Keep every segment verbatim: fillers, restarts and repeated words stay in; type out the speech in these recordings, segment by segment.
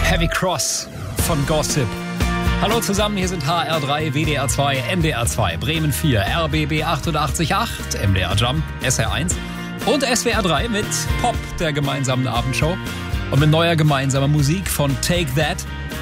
Heavy Cross von Gossip. Hallo zusammen, hier sind H R drei, W D R zwei, N D R zwei, Bremen vier, R B B achtundachtzig Komma acht, M D R Jump, S R eins und S W R drei mit Pop, der gemeinsamen Abendshow. Und mit neuer gemeinsamer Musik von Take That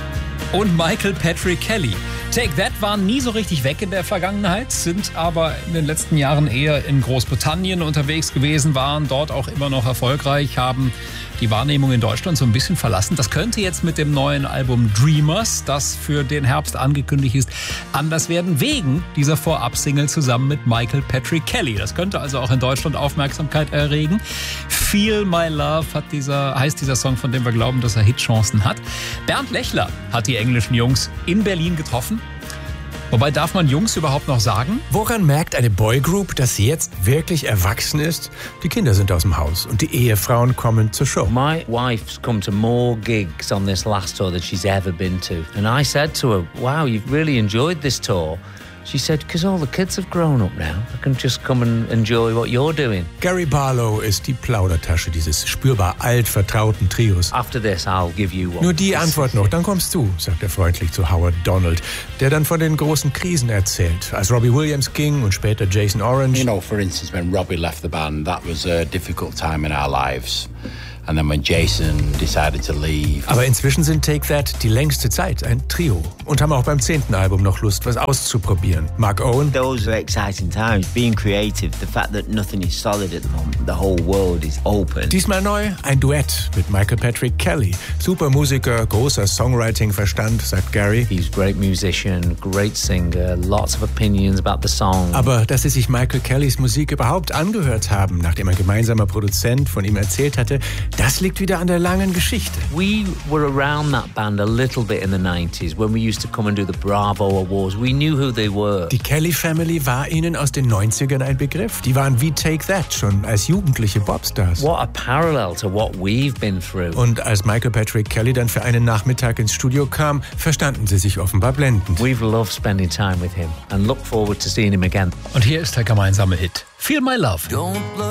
und Michael Patrick Kelly. Take That waren nie so richtig weg in der Vergangenheit, sind aber in den letzten Jahren eher in Großbritannien unterwegs gewesen, waren dort auch immer noch erfolgreich, haben die Wahrnehmung in Deutschland so ein bisschen verlassen. Das könnte jetzt mit dem neuen Album Dreamers, das für den Herbst angekündigt ist, anders werden, wegen dieser Vorab-Single zusammen mit Michael Patrick Kelly. Das könnte also auch in Deutschland Aufmerksamkeit erregen. Feel My Love hat dieser, heißt dieser Song, von dem wir glauben, dass er Hitchancen hat. Bernd Lechler hat die englischen Jungs in Berlin getroffen. Wobei, darf man Jungs überhaupt noch sagen? Woran merkt eine Boygroup, dass sie jetzt wirklich erwachsen ist? Die Kinder sind aus dem Haus und die Ehefrauen kommen zur Show. My wife's come to more gigs on this last tour than she's ever been to. And I said to her, wow, you've really enjoyed this tour. She said, because all the kids have grown up now. I can just come and enjoy what you're doing. Gary Barlow ist die Plaudertasche dieses spürbar alt vertrauten Trios. After this, I'll give you one. Nur die Antwort noch, dann kommst du, sagt er freundlich zu Howard Donald, der dann von den großen Krisen erzählt, als Robbie Williams ging und später Jason Orange. You know, for instance, when Robbie left the band, that was a difficult time in our lives. And then when Jason decided to leave. Aber inzwischen sind Take That die längste Zeit ein Trio und haben auch beim zehnten Album noch Lust, was auszuprobieren. Mark Owen. Those are exciting times. Being creative, the fact that nothing is solid at the moment, the whole world is open. Diesmal neu ein Duett mit Michael Patrick Kelly. Super Musiker, großer Songwriting-Verstand, sagt Gary. He's a great musician, great singer, lots of opinions about the song. Aber dass sie sich Michael Kellys Musik überhaupt angehört haben, nachdem ein gemeinsamer Produzent von ihm erzählt hatte, das liegt wieder an der langen Geschichte. We were around that band a little bit in the nineties when we used to come and do the Bravo Awards. We knew who they were. Die Kelly Family war ihnen aus den neunzigern ein Begriff. Die waren wie Take That schon als jugendliche Popstars. What a parallel to what we've been through. Und als Michael Patrick Kelly dann für einen Nachmittag ins Studio kam, verstanden sie sich offenbar blendend. We've loved spending time with him and look forward to seeing him again. Und hier ist der gemeinsame Hit. Feel My Love.